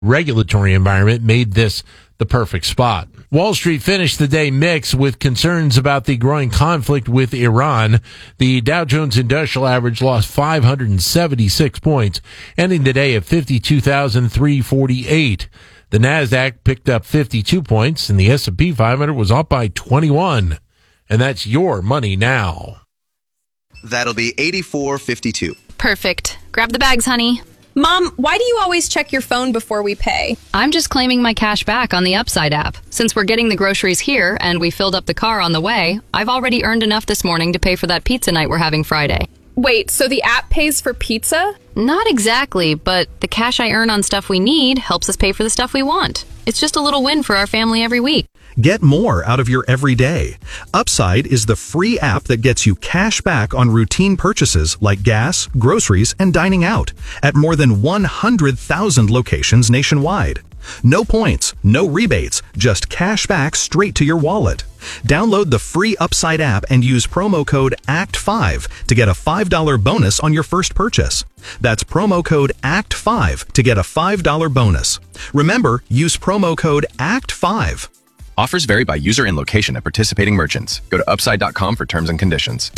regulatory environment made this the perfect spot. Wall Street finished the day mixed with concerns about the growing conflict with Iran. The Dow Jones Industrial Average lost 576 points, ending the day at 52,348. The Nasdaq picked up 52 points, and the S&P 500 was up by 21. And that's your money now. That'll be $84.52. Perfect. Grab the bags, honey. Mom, why do you always check your phone before we pay? I'm just claiming my cash back on the Upside app. Since we're getting the groceries here and we filled up the car on the way, I've already earned enough this morning to pay for that pizza night we're having Friday. Wait, so the app pays for pizza? Not exactly, but the cash I earn on stuff we need helps us pay for the stuff we want. It's just a little win for our family every week. Get more out of your everyday. Upside is the free app that gets you cash back on routine purchases like gas, groceries, and dining out at more than 100,000 locations nationwide. No points, no rebates, just cash back straight to your wallet. Download the free Upside app and use promo code ACT5 to get a $5 bonus on your first purchase. That's promo code ACT5 to get a $5 bonus. Remember, use promo code ACT5. Offers vary by user and location at participating merchants. Go to upside.com for terms and conditions.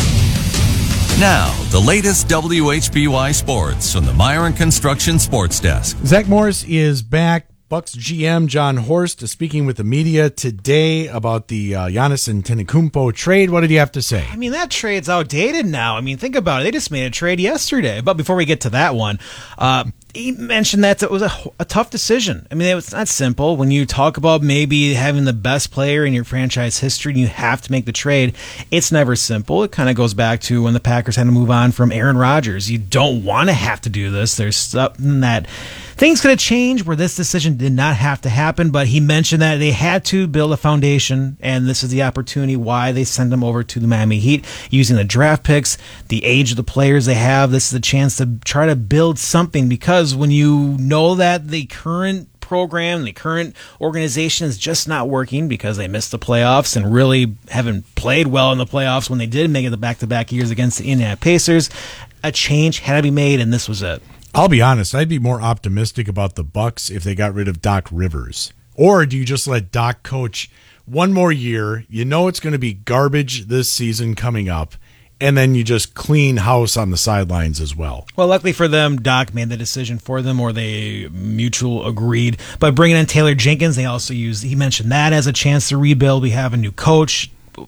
Now, the latest WHBY sports from the Myron Construction Sports Desk. Zach Morris is back. Bucks GM John Horst speaking with the media today about the Giannis Antetokounmpo trade. What did he have to say? I mean, that trade's outdated now. I mean, think about it. They just made a trade yesterday. But before we get to that one, he mentioned that it was a tough decision. I mean, it was not simple. When you talk about maybe having the best player in your franchise history and you have to make the trade, it's never simple. It kind of goes back to when the Packers had to move on from Aaron Rodgers. You don't want to have to do this. There's something that things could have changed where this decision did not have to happen, but he mentioned that they had to build a foundation, and this is the opportunity why they send them over to the Miami Heat using the draft picks, the age of the players they have. This is a chance to try to build something, because when you know that the current program, the current organization is just not working because they missed the playoffs and really haven't played well in the playoffs when they did make it the back-to-back years against the Indiana Pacers, a change had to be made, and this was it. I'll be honest, I'd be more optimistic about the Bucks if they got rid of Doc Rivers. Or do you just let Doc coach one more year? You know it's going to be garbage this season coming up, and then you just clean house on the sidelines as well. Well, luckily for them, Doc made the decision for them, or they mutual agreed. But bringing in Taylor Jenkins, they also he mentioned that as a chance to rebuild. We have a new coach.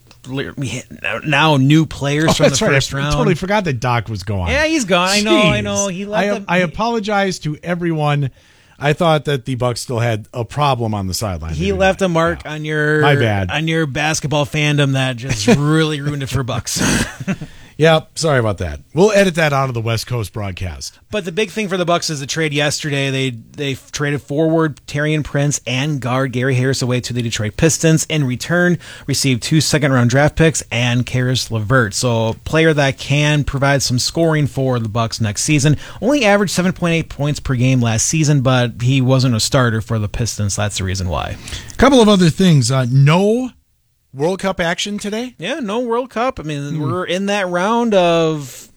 Now new players from the first round. I totally forgot that Doc was gone. Yeah, he's gone. I know. He left. I apologize to everyone. I thought that the Bucks still had a problem on the sideline. He left a mark on your basketball fandom that just really ruined it for Bucks. Yeah, sorry about that. We'll edit that out of the West Coast broadcast. But the big thing for the Bucks is the trade yesterday. They traded forward Taurean Prince and guard Gary Harris away to the Detroit Pistons. In return, received 2 second-round draft picks and Karis LeVert. So a player that can provide some scoring for the Bucks next season. Only averaged 7.8 points per game last season, but he wasn't a starter for the Pistons. That's the reason why. A couple of other things. No World Cup action today? Yeah, no World Cup. I mean, we're in that round of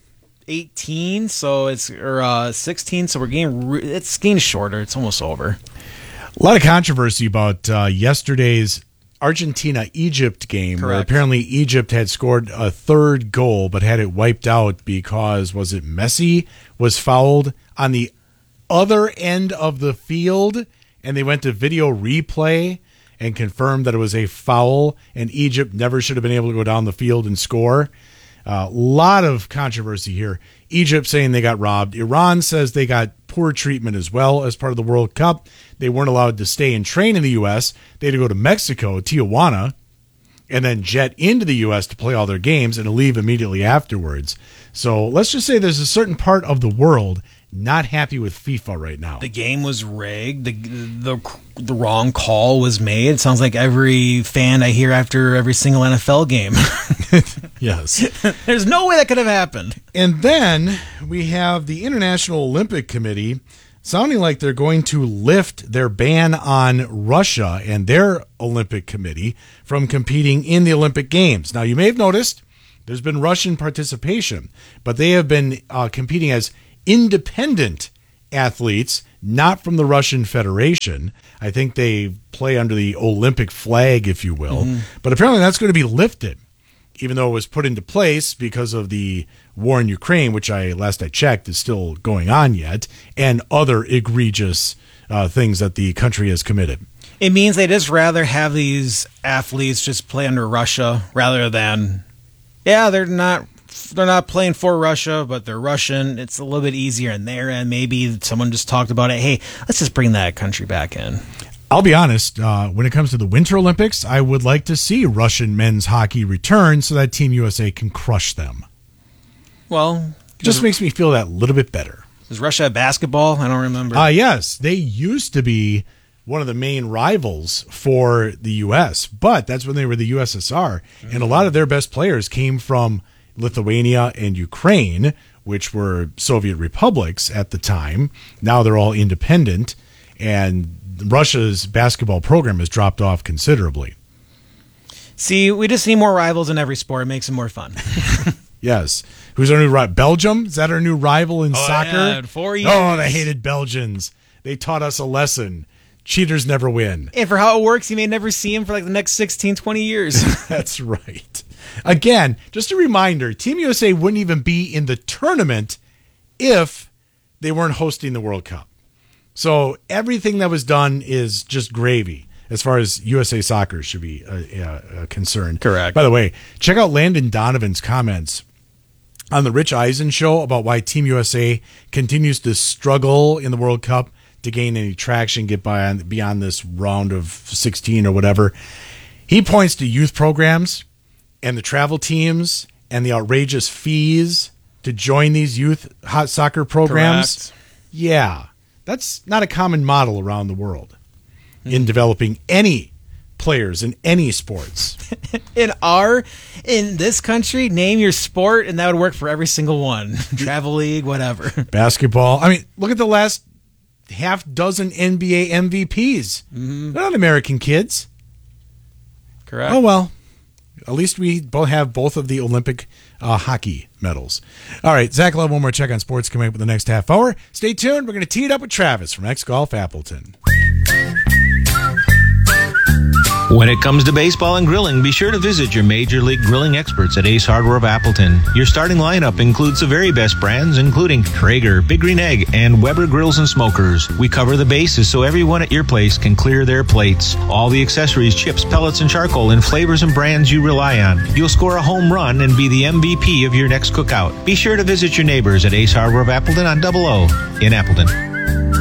18, so it's 16, so it's getting shorter. It's almost over. A lot of controversy about yesterday's Argentina-Egypt game. Correct. Where apparently Egypt had scored a third goal but had it wiped out because, was it Messi was fouled on the other end of the field, and they went to video replay and confirmed that it was a foul, and Egypt never should have been able to go down the field and score. A lot of controversy here. Egypt saying they got robbed. Iran says they got poor treatment as well as part of the World Cup. They weren't allowed to stay and train in the U.S. They had to go to Mexico, Tijuana, and then jet into the U.S. to play all their games and leave immediately afterwards. So let's just say there's a certain part of the world not happy with FIFA right now. The game was rigged. The wrong call was made. It sounds like every fan I hear after every single NFL game. Yes. There's no way that could have happened. And then we have the International Olympic Committee sounding like they're going to lift their ban on Russia and their Olympic Committee from competing in the Olympic Games. Now, you may have noticed there's been Russian participation, but they have been competing as independent athletes, not from the Russian Federation. I think they play under the Olympic flag, if you will. But apparently that's going to be lifted, even though it was put into place because of the war in Ukraine, which last I checked is still going on yet, and other egregious things that the country has committed. It means they just rather have these athletes just play under Russia rather than, they're not playing for Russia, but they're Russian. It's a little bit easier in their end. Maybe someone just talked about it. Hey, let's just bring that country back in. I'll be honest, when it comes to the Winter Olympics, I would like to see Russian men's hockey return so that Team USA can crush them. Well, it just makes me feel that little bit better. Does Russia have basketball? I don't remember. Yes, they used to be one of the main rivals for the U.S., but that's when they were the USSR, and a lot of their best players came from Lithuania and Ukraine, which were Soviet republics at the time. Now they're all independent, and Russia's basketball program has dropped off considerably. See, we just need more rivals in every sport. It makes it more fun. Yes. Who's our new rival? Belgium? Is that our new rival in soccer? Yeah, 4 years. Oh, the hated Belgians. They taught us a lesson. Cheaters never win. And for how it works, you may never see him for like the next 16, 20 years. That's right. Again, just a reminder, Team USA wouldn't even be in the tournament if they weren't hosting the World Cup. So everything that was done is just gravy as far as USA Soccer should be concerned. Correct. By the way, check out Landon Donovan's comments on the Rich Eisen show about why Team USA continues to struggle in the World Cup to gain any traction, get beyond this round of 16 or whatever. He points to youth programs and the travel teams and the outrageous fees to join these youth hot soccer programs. Correct. Yeah, that's not a common model around the world in developing any players in any sports. In this country, name your sport and that would work for every single one. Travel league, whatever. Basketball. I mean, look at the last half dozen NBA MVPs. They're not American kids. Correct. Oh, well. At least we both have both of the Olympic hockey medals. All right, Zach will have one more check on sports coming up in the next half hour. Stay tuned. We're going to tee it up with Travis from X Golf Appleton. When it comes to baseball and grilling, be sure to visit your Major League Grilling experts at Ace Hardware of Appleton. Your starting lineup includes the very best brands, including Traeger, Big Green Egg, and Weber Grills and Smokers. We cover the bases so everyone at your place can clear their plates. All the accessories, chips, pellets, and charcoal in flavors and brands you rely on. You'll score a home run and be the MVP of your next cookout. Be sure to visit your neighbors at Ace Hardware of Appleton on Double O in Appleton.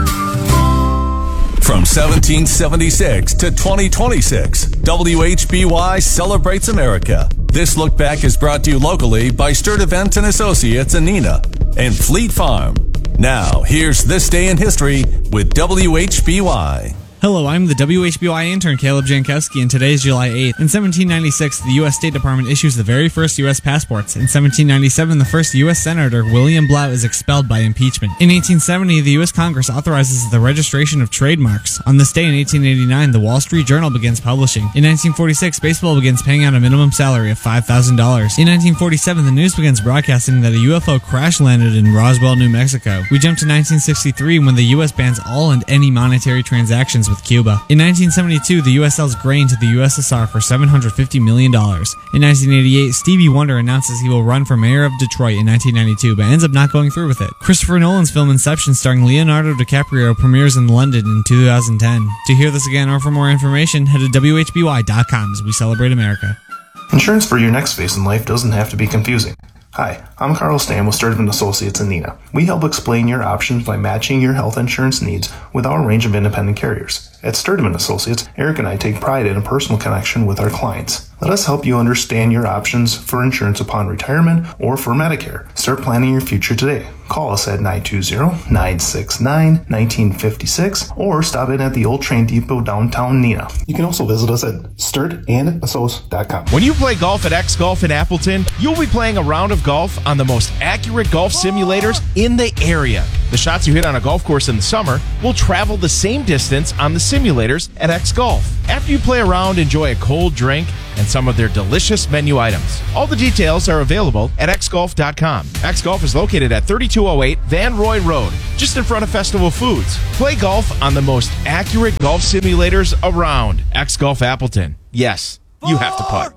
From 1776 to 2026, WHBY celebrates America. This look back is brought to you locally by Sturdivant and Associates in Neenah and Fleet Farm. Now, here's This Day in History with WHBY. Hello, I'm the WHBY intern, Caleb Jankowski, and today is July 8th. In 1796, the U.S. State Department issues the very first U.S. passports. In 1797, the first U.S. Senator, William Blount, is expelled by impeachment. In 1870, the U.S. Congress authorizes the registration of trademarks. On this day in 1889, the Wall Street Journal begins publishing. In 1946, baseball begins paying out a minimum salary of $5,000. In 1947, the news begins broadcasting that a UFO crash-landed in Roswell, New Mexico. We jump to 1963 when the U.S. bans all and any monetary transactions with Cuba. In 1972, the U.S. sells grain to the USSR for $750 million. In 1988, Stevie Wonder announces he will run for mayor of Detroit in 1992, but ends up not going through with it. Christopher Nolan's film Inception, starring Leonardo DiCaprio, premieres in London in 2010. To hear this again or for more information, head to WHBY.com as we celebrate America. Insurance for your next phase in life doesn't have to be confusing. Hi, I'm Carl Stam with Sturdivant Associates in Neenah. We help explain your options by matching your health insurance needs with our range of independent carriers. At Sturdivant Associates, Eric and I take pride in a personal connection with our clients. Let us help you understand your options for insurance upon retirement or for Medicare. Start planning your future today. Call us at 920-969-1956 or stop in at the Old Train Depot downtown Neenah. You can also visit us at sturdandassociates.com. When you play golf at X Golf in Appleton, you'll be playing a round of golf on the most accurate golf simulators in the area. The shots you hit on a golf course in the summer will travel the same distance on the simulators at X Golf. After you play around, enjoy a cold drink and some of their delicious menu items. All the details are available at xgolf.com. X Golf is located at 3208 Van Roy Road, just in front of Festival Foods. Play golf on the most accurate golf simulators around. X Golf Appleton. Yes, you have to putt.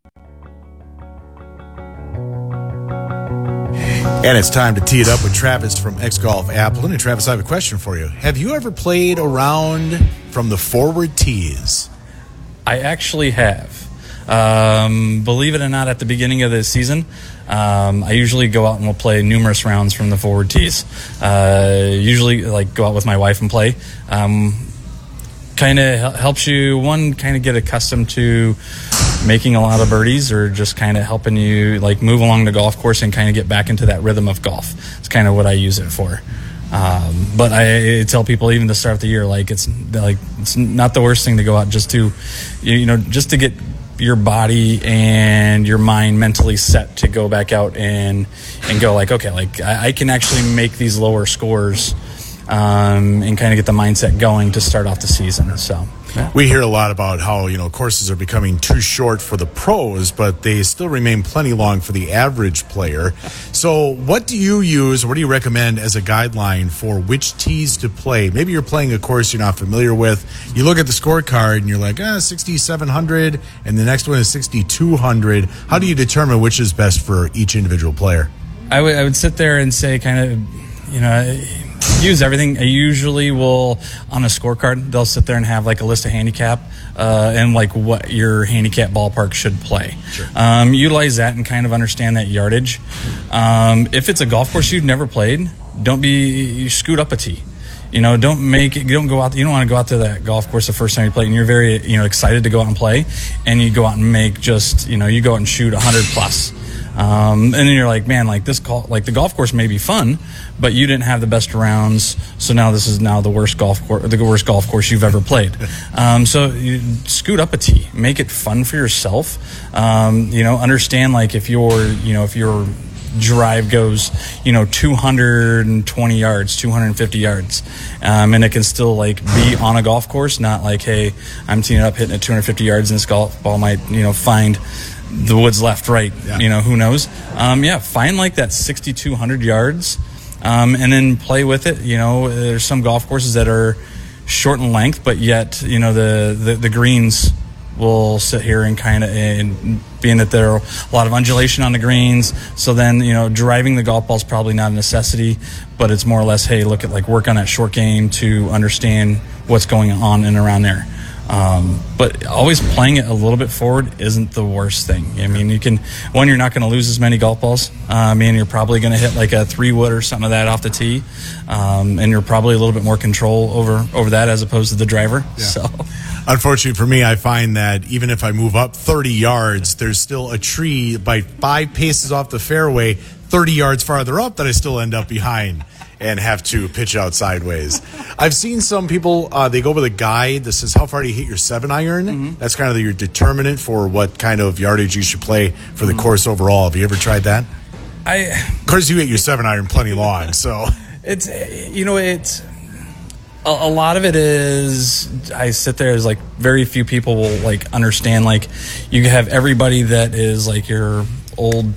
And it's time to tee it up with Travis from X Golf Appleton. And Travis, I have a question for you. Have you ever played around from the forward tees? I actually have. Believe it or not, at the beginning of the season, I usually go out and we'll play numerous rounds from the forward tees. Usually, like, go out with my wife and play. Kind of helps you, one, kind of get accustomed to making a lot of birdies, or just kind of helping you like move along the golf course and kind of get back into that rhythm of golf. It's kind of what I use it for. But I tell people, even to start the year, it's not the worst thing to go out just to, just to get your body and your mind mentally set to go back out and go I can actually make these lower scores, and kind of get the mindset going to start off the season. So yeah. We hear a lot about how, courses are becoming too short for the pros, but they still remain plenty long for the average player. So what do you use, or what do you recommend as a guideline for which tees to play? Maybe you're playing a course you're not familiar with. You look at the scorecard and you're like, 6,700, and the next one is 6,200. How do you determine which is best for each individual player? I would sit there and say use everything. I usually will, on a scorecard, they'll sit there and have like a list of handicap and like what your handicap ballpark should play. Sure. Utilize that and kind of understand that yardage. If it's a golf course you've never played, you scoot up a tee. You don't go out. You don't want to go out to that golf course the first time you play, and you're very excited to go out and play, and you go out and make you go out and shoot 100 plus. And then you're like, man, the golf course may be fun, but you didn't have the best rounds, so now this is the worst golf course you've ever played. So you scoot up a tee, make it fun for yourself. Understand if your drive goes 220 yards, 250 yards, and it can still be on a golf course, not hey, I'm teeing it up, hitting it 250 yards, and this golf ball might find the woods left, right, who knows. Find that 6,200 yards, and then play with it. There's some golf courses that are short in length, but yet the greens will sit here and being that there are a lot of undulation on the greens, so then driving the golf ball is probably not a necessity, but it's more or less, hey, look at work on that short game to understand what's going on and around there. But always playing it a little bit forward isn't the worst thing. I mean, you're not going to lose as many golf balls. You're probably going to hit a 3-wood or something of that off the tee. And you're probably a little bit more control over that as opposed to the driver. Yeah. So, unfortunately for me, I find that even if I move up 30 yards, there's still a tree by 5 paces off the fairway, 30 yards farther up, that I still end up behind and have to pitch out sideways. I've seen some people, they go with a guide that says how far do you hit your 7-iron. Mm-hmm. That's kind of your determinant for what kind of yardage you should play for the course overall. Have you ever tried that? Of course, you hit your 7-iron plenty long, so. It's a lot of it is, I sit there as very few people will understand, you have everybody that is your old,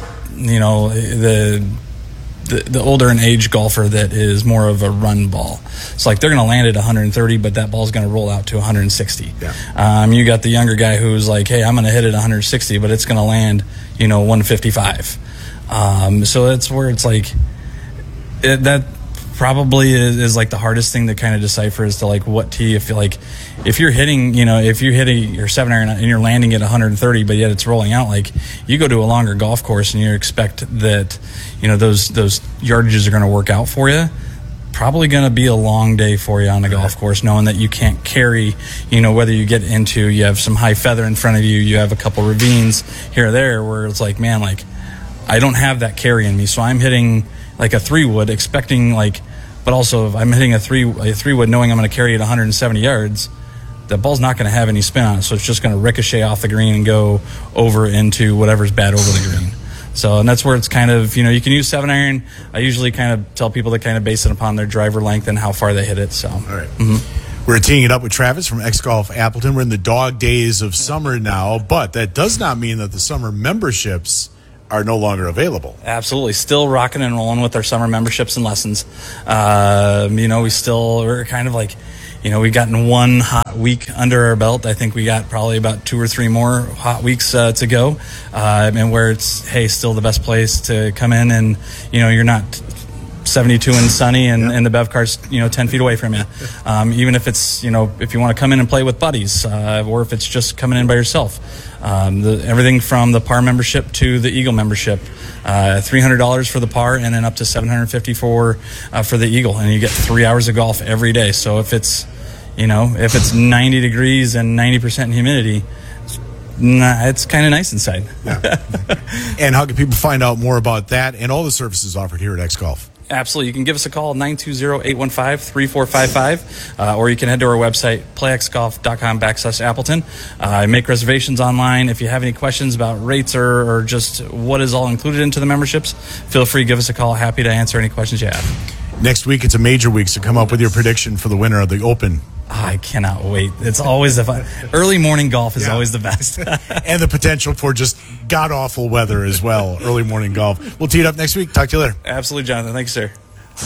the older in age golfer that is more of a run ball. It's they're going to land at 130, but that ball's going to roll out to 160. Yeah. You got the younger guy who's hey, I'm going to hit it 160, but it's going to land, 155. So that's where it's that probably is the hardest thing to kind of decipher as to what tee. If you're hitting your 7-iron and you're landing at 130, but yet it's rolling out, you go to a longer golf course and you expect that those yardages are going to work out for you. Probably going to be a long day for you on the golf course, knowing that you can't carry, whether you get into, you have some high feather in front of you, you have a couple ravines here or there where it's man, I don't have that carry in me, so I'm hitting a 3-wood, expecting but also if I'm hitting a 3-wood knowing I'm going to carry it 170 yards, the ball's not going to have any spin on it, so it's just going to ricochet off the green and go over into whatever's bad over the green. So, and that's where it's kind of, you can use 7-iron. I usually kind of tell people to kind of base it upon their driver length and how far they hit it. So, all right. We're teeing it up with Travis from X Golf Appleton. We're in the dog days of summer now, but that does not mean that the summer memberships are no longer available. Absolutely. Still rocking and rolling with our summer memberships and lessons. We're kind of like, we've gotten one hot week under our belt. I think we got probably about 2 or 3 more hot weeks to go. And where it's, still the best place to come in and, you're not 72 and sunny and the Bev car's 10 feet away from you, even if it's if you want to come in and play with buddies, or if it's just coming in by yourself. Everything from the par membership to the Eagle membership, $300 for the par and then up to $750 for the Eagle, and you get 3 hours of golf every day. So if it's 90 degrees and 90% humidity, it's kind of nice inside. Yeah. And how can people find out more about that and all the services offered here at X Golf? Absolutely. You can give us a call, 920-815-3455, or you can head to our website, playxgolf.com/Appleton. Make reservations online. If you have any questions about rates or just what is all included into the memberships, feel free to give us a call. Happy to answer any questions you have. Next week, it's a major week, so come up with your prediction for the winner of the Open. I cannot wait. It's always the fun. Early morning golf is always the best. And the potential for just god-awful weather as well, early morning golf. We'll tee it up next week. Talk to you later. Absolutely, Jonathan. Thanks, sir.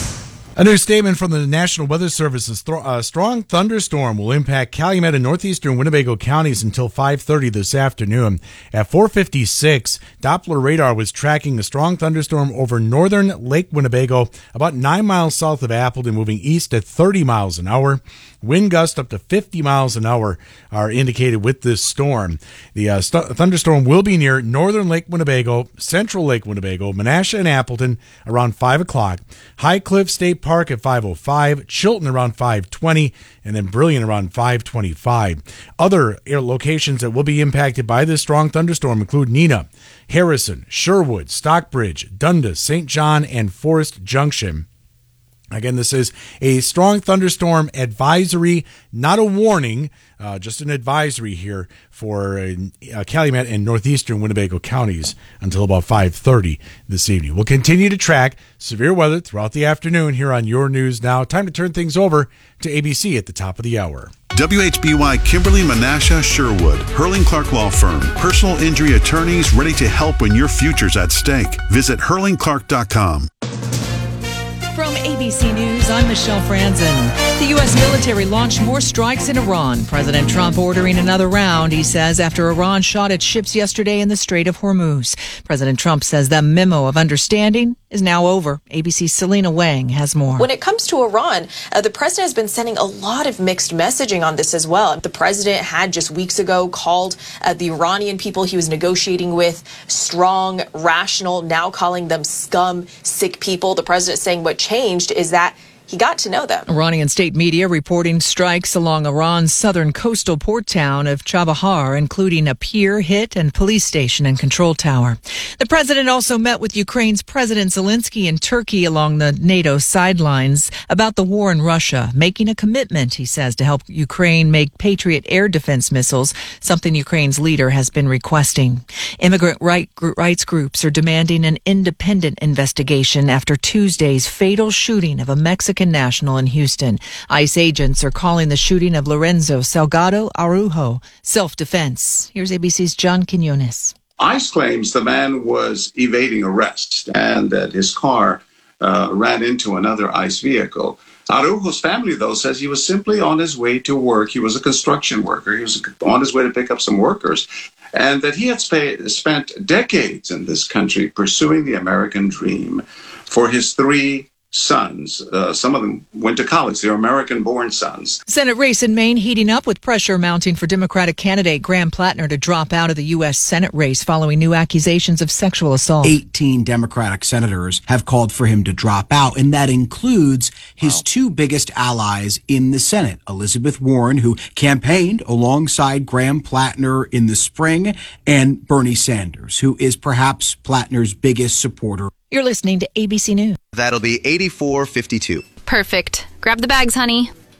A new statement from the National Weather Service is a strong thunderstorm will impact Calumet and northeastern Winnebago counties until 5:30 this afternoon. At 4:56, Doppler radar was tracking a strong thunderstorm over northern Lake Winnebago, about 9 miles south of Appleton, moving east at 30 miles an hour. Wind gusts up to 50 miles an hour are indicated with this storm. The thunderstorm will be near northern Lake Winnebago, central Lake Winnebago, Menasha, and Appleton around 5 o'clock. High Cliff State Park at 5:05, Chilton around 5:20, and then Brilliant around 5:25. Other locations that will be impacted by this strong thunderstorm include Neenah, Harrison, Sherwood, Stockbridge, Dundas, St. John, and Forest Junction. Again, this is a strong thunderstorm advisory, not a warning, just an advisory here for Calumet and northeastern Winnebago counties until about 5:30 this evening. We'll continue to track severe weather throughout the afternoon here on Your News Now. Time to turn things over to ABC at the top of the hour. WHBY Kimberly Menasha Sherwood, Hurling Clark Law Firm, personal injury attorneys ready to help when your future's at stake. Visit hurlingclark.com. From ABC News, I'm Michelle Franzen. The U.S. military launched more strikes in Iran. President Trump ordering another round, he says, after Iran shot at ships yesterday in the Strait of Hormuz. President Trump says the memo of understanding is now over. ABC's Selena Wang has more. When it comes to Iran, the president has been sending a lot of mixed messaging on this as well. The president had just weeks ago called the Iranian people he was negotiating with strong, rational, now calling them scum, sick people. The president saying what changed is that he got to know them. Iranian state media reporting strikes along Iran's southern coastal port town of Chabahar, including a pier hit and police station and control tower. The president also met with Ukraine's President Zelensky in Turkey along the NATO sidelines about the war in Russia, making a commitment, he says, to help Ukraine make Patriot air defense missiles, something Ukraine's leader has been requesting. Immigrant rights groups are demanding an independent investigation after Tuesday's fatal shooting of a Mexican national in Houston. ICE agents are calling the shooting of Lorenzo Salgado Araujo self-defense. Here's ABC's John Quinones. ICE claims the man was evading arrest and that his car ran into another ICE vehicle. Araujo's family, though, says he was simply on his way to work. He was a construction worker. He was on his way to pick up some workers, and that he had spent decades in this country pursuing the American dream for his 3 sons. Some of them went to college. They're American-born sons. Senate race in Maine heating up with pressure mounting for Democratic candidate Graham Plattner to drop out of the U.S. Senate race following new accusations of sexual assault. 18 Democratic senators have called for him to drop out, and that includes his 2 biggest allies in the Senate, Elizabeth Warren, who campaigned alongside Graham Plattner in the spring, and Bernie Sanders, who is perhaps Plattner's biggest supporter. You're listening to ABC News. That'll be 84-52. Perfect. Grab the bags, honey.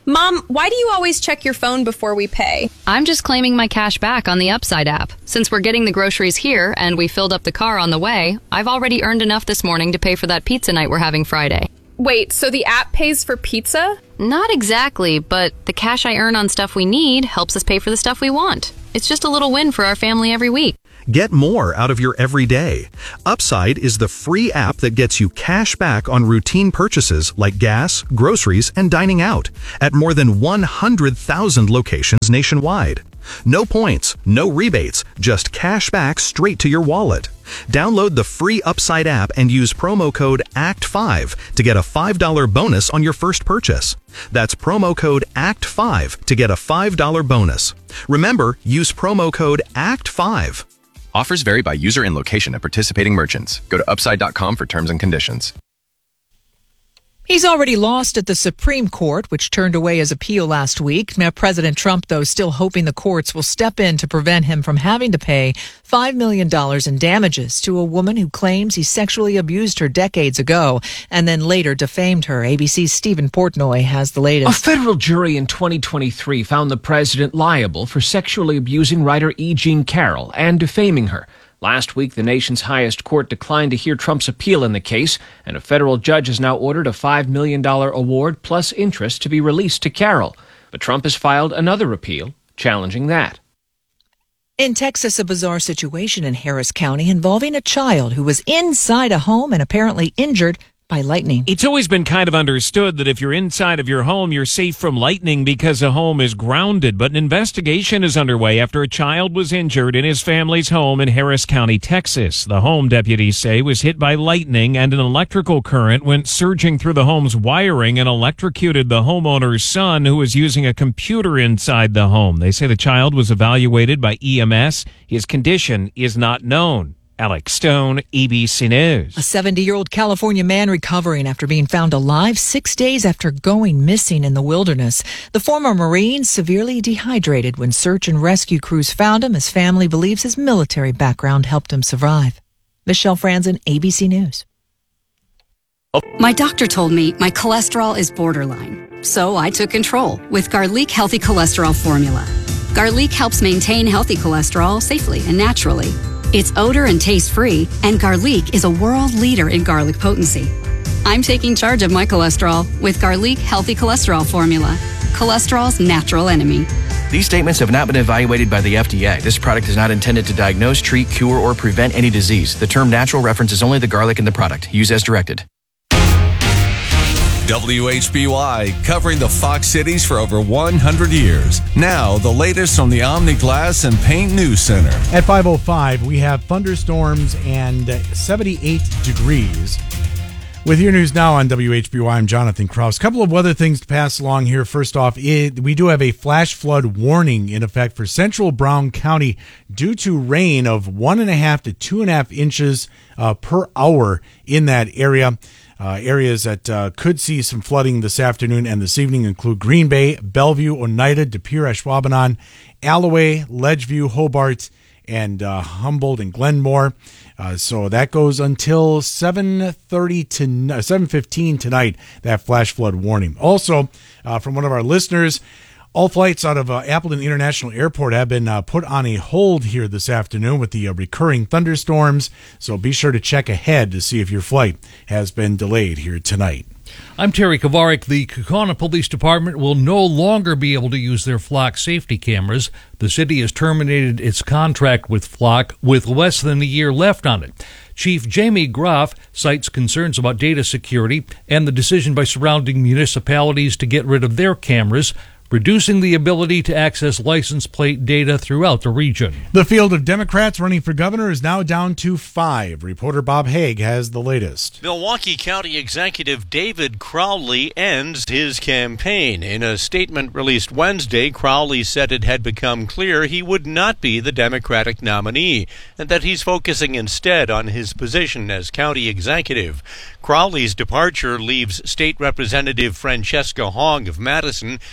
Mom, why do you always check your phone before we pay? I'm just claiming my cash back on the Upside app. Since we're getting the groceries here and we filled up the car on the way, I've already earned enough this morning to pay for that pizza night we're having Friday. Wait, so the app pays for pizza? Not exactly, but the cash I earn on stuff we need helps us pay for the stuff we want. It's just a little win for our family every week. Get more out of your everyday. Upside is the free app that gets you cash back on routine purchases like gas, groceries, and dining out at more than 100,000 locations nationwide. No points, no rebates, just cash back straight to your wallet. Download the free Upside app and use promo code ACT5 to get a $5 bonus on your first purchase. That's promo code ACT5 to get a $5 bonus. Remember, use promo code ACT5. Offers vary by user and location at participating merchants. Go to upside.com for terms and conditions. He's already lost at the Supreme Court, which turned away his appeal last week. Now, President Trump, though, still hoping the courts will step in to prevent him from having to pay $5 million in damages to a woman who claims he sexually abused her decades ago and then later defamed her. ABC's Stephen Portnoy has the latest. A federal jury in 2023 found the president liable for sexually abusing writer E. Jean Carroll and defaming her. Last week, the nation's highest court declined to hear Trump's appeal in the case, and a federal judge has now ordered a $5 million award plus interest to be released to Carroll. But Trump has filed another appeal, challenging that. In Texas, a bizarre situation in Harris County involving a child who was inside a home and apparently injured by lightning. It's always been kind of understood that if you're inside of your home, you're safe from lightning because the home is grounded. But an investigation is underway after a child was injured in his family's home in Harris County, Texas. The home, deputies say, was hit by lightning and an electrical current went surging through the home's wiring and electrocuted the homeowner's son, who was using a computer inside the home. They say the child was evaluated by EMS. His condition is not known. Alex Stone, ABC News. A 70-year-old California man recovering after being found alive 6 days after going missing in the wilderness. The former Marine severely dehydrated when search and rescue crews found him. His family believes his military background helped him survive. Michelle Franzen, ABC News. My doctor told me my cholesterol is borderline, so I took control with Garlic Healthy Cholesterol Formula. Garlic helps maintain healthy cholesterol safely and naturally. It's odor and taste-free, and Garlic is a world leader in garlic potency. I'm taking charge of my cholesterol with Garlic Healthy Cholesterol Formula, cholesterol's natural enemy. These statements have not been evaluated by the FDA. This product is not intended to diagnose, treat, cure, or prevent any disease. The term natural references only the garlic in the product. Use as directed. WHBY, covering the Fox cities for over 100 years. Now, the latest from the Omni Glass and Paint News Center. At 5:05, we have thunderstorms and 78 degrees. With your news now on WHBY, I'm Jonathan Kraus. A couple of weather things to pass along here. First off, we do have a flash flood warning in effect for central Brown County due to rain of 1.5 to 2.5 inches per hour in that area. Areas that could see some flooding this afternoon and this evening include Green Bay, Bellevue, Oneida, De Pere, Ashwaubenon, Alloway, Ledgeview, Hobart, and Humboldt and Glenmore. So that goes until 7:15 tonight, that flash flood warning. Also, from one of our listeners, all flights out of Appleton International Airport have been put on a hold here this afternoon with the recurring thunderstorms. So be sure to check ahead to see if your flight has been delayed here tonight. I'm Terry Kovarik. The Kaukauna Police Department will no longer be able to use their Flock safety cameras. The city has terminated its contract with Flock with less than a year left on it. Chief Jamie Groff cites concerns about data security and the decision by surrounding municipalities to get rid of their cameras, reducing the ability to access license plate data throughout the region. The field of Democrats running for governor is now down to 5. Reporter Bob Haig has the latest. Milwaukee County Executive David Crowley ends his campaign. In a statement released Wednesday, Crowley said it had become clear he would not be the Democratic nominee and that he's focusing instead on his position as county executive. Crowley's departure leaves State Representative Francesca Hong of Madison, State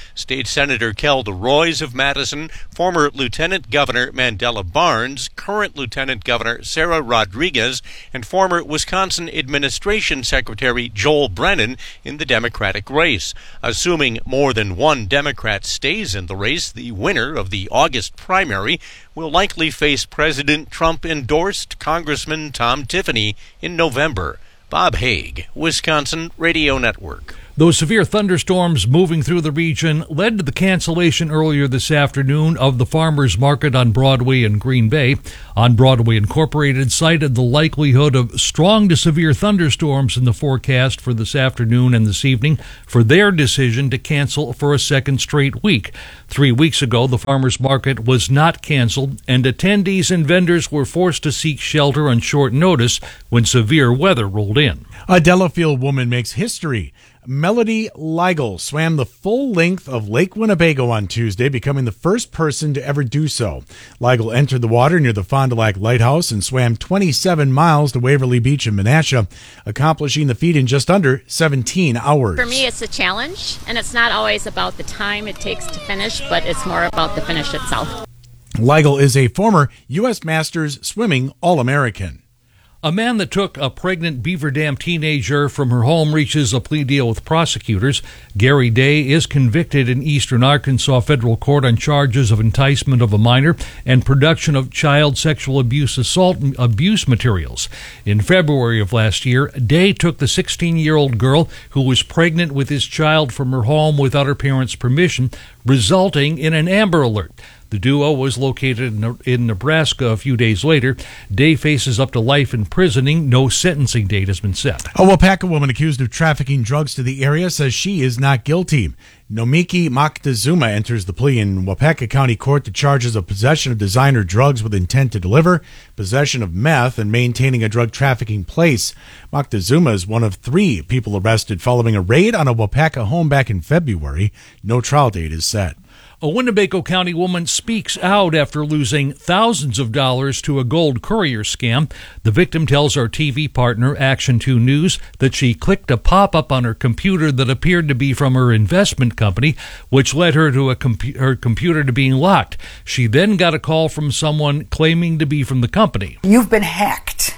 State Senator Kelda Roys of Madison, former Lieutenant Governor Mandela Barnes, current Lieutenant Governor Sarah Rodriguez, and former Wisconsin Administration Secretary Joel Brennan in the Democratic race. Assuming more than one Democrat stays in the race, the winner of the August primary will likely face President Trump-endorsed Congressman Tom Tiffany in November. Bob Haig, Wisconsin Radio Network. Those severe thunderstorms moving through the region led to the cancellation earlier this afternoon of the farmers market on Broadway in Green Bay. On Broadway Incorporated cited the likelihood of strong to severe thunderstorms in the forecast for this afternoon and this evening for their decision to cancel for a second straight week. 3 weeks ago, the farmers market was not canceled, and attendees and vendors were forced to seek shelter on short notice when severe weather rolled in. A Delafield woman makes history. Melody Leigel swam the full length of Lake Winnebago on Tuesday, becoming the first person to ever do so. Leigel entered the water near the Fond du Lac Lighthouse and swam 27 miles to Waverly Beach in Menasha, accomplishing the feat in just under 17 hours. For me, it's a challenge, and it's not always about the time it takes to finish, but it's more about the finish itself. Leigel is a former U.S. Masters swimming All-American. A man that took a pregnant Beaver Dam teenager from her home reaches a plea deal with prosecutors. Gary Day is convicted in Eastern Arkansas federal court on charges of enticement of a minor and production of child sexual abuse abuse materials. In February of last year, Day took the 16-year-old girl who was pregnant with his child from her home without her parents' permission, resulting in an Amber Alert. The duo was located in Nebraska a few days later. Day faces up to life imprisoning. No sentencing date has been set. A Wapaka woman accused of trafficking drugs to the area says she is not guilty. Nomiki Moctezuma enters the plea in Wapaka County Court to charges of possession of designer drugs with intent to deliver, possession of meth, and maintaining a drug trafficking place. Moctezuma is one of 3 people arrested following a raid on a Wapaka home back in February. No trial date is set. A Winnebago County woman speaks out after losing thousands of dollars to a gold courier scam. The victim tells our TV partner, Action 2 News, that she clicked a pop-up on her computer that appeared to be from her investment company, which led her to her computer to being locked. She then got a call from someone claiming to be from the company. You've been hacked.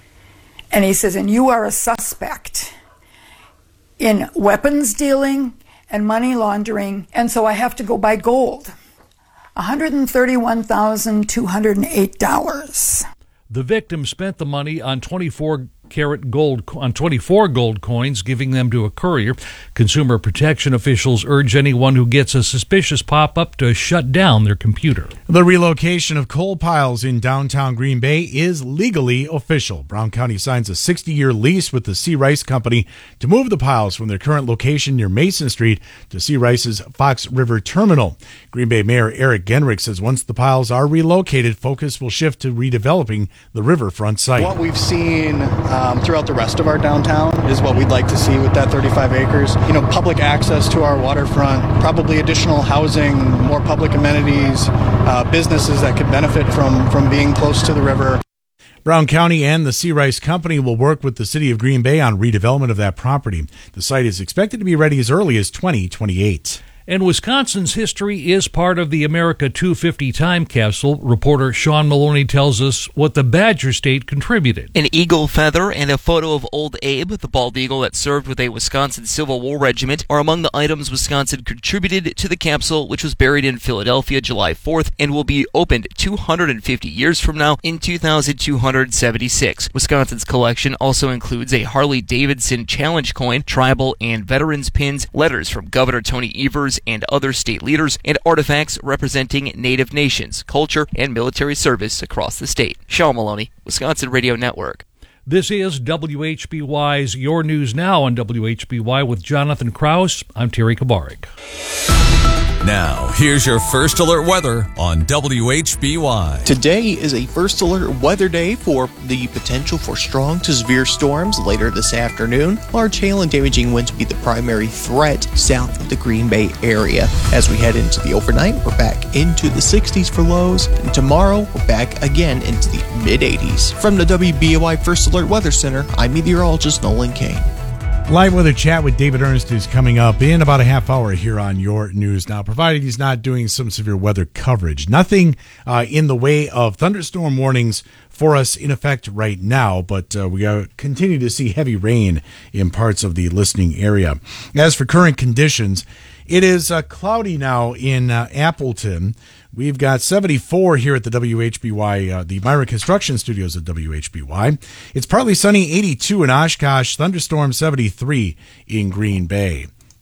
And he says, and you are a suspect in weapons dealing and money laundering, and so I have to go buy gold. $131,208. The victim spent the money on 24 gold coins, giving them to a courier. Consumer protection officials urge anyone who gets a suspicious pop-up to shut down their computer. The relocation of coal piles in downtown Green Bay is legally official. Brown County signs a 60-year lease with the C. Rice Company to move the piles from their current location near Mason Street to C. Rice's Fox River Terminal. Green Bay Mayor Eric Genrich says once the piles are relocated, focus will shift to redeveloping the riverfront site. What we've seen throughout the rest of our downtown is what we'd like to see with that 35 acres. Public access to our waterfront, probably additional housing, more public amenities, businesses that could benefit from being close to the river. Brown County and the C. Rice Company will work with the city of Green Bay on redevelopment of that property. The site is expected to be ready as early as 2028. And Wisconsin's history is part of the America 250 time capsule. Reporter Sean Maloney tells us what the Badger State contributed. An eagle feather and a photo of Old Abe, the bald eagle that served with a Wisconsin Civil War regiment, are among the items Wisconsin contributed to the capsule, which was buried in Philadelphia July 4th and will be opened 250 years from now in 2276. Wisconsin's collection also includes a Harley-Davidson Challenge coin, tribal and veterans pins, letters from Governor Tony Evers and other state leaders, and artifacts representing Native nations, culture, and military service across the state. Sean Maloney, Wisconsin Radio Network. This is WHBY's Your News Now on WHBY with Jonathan Krause. I'm Terry Kabarik. Now, here's your First Alert weather on WHBY. Today is a First Alert weather day for the potential for strong to severe storms later this afternoon. Large hail and damaging winds will be the primary threat south of the Green Bay area. As we head into the overnight, we're back into the 60s for lows, and tomorrow we're back again into the mid-80s. From the WBOI First Alert Weather Center, I'm meteorologist Nolan Kane. Live weather chat with David Ernst is coming up in about a half hour here on Your News Now, provided he's not doing some severe weather coverage. Nothing in the way of thunderstorm warnings for us in effect right now, but we continue to see heavy rain in parts of the listening area. As for current conditions, it is cloudy now in Appleton. We've got 74 here at the WHBY, the Myra Construction Studios at WHBY. It's partly sunny, 82 in Oshkosh, thunderstorm 73 in Green Bay.